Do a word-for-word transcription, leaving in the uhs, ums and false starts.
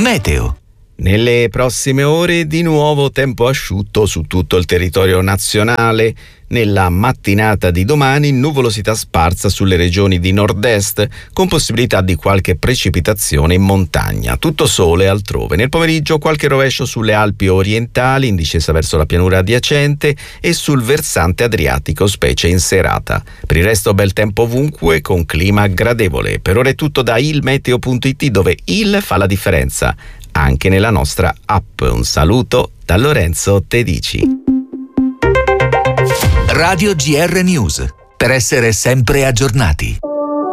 Meteo. Nelle prossime ore di nuovo tempo asciutto su tutto il territorio nazionale. Nella mattinata di domani nuvolosità sparsa sulle regioni di nord-est con possibilità di qualche precipitazione in montagna. Tutto sole altrove. Nel pomeriggio qualche rovescio sulle Alpi orientali in discesa verso la pianura adiacente e sul versante adriatico, specie in serata. Per il resto bel tempo ovunque con clima gradevole. Per ora è tutto da ilmeteo punto it, dove il fa la differenza anche nella nostra app. Un saluto da Lorenzo Tedici. Radio G R News, per essere sempre aggiornati.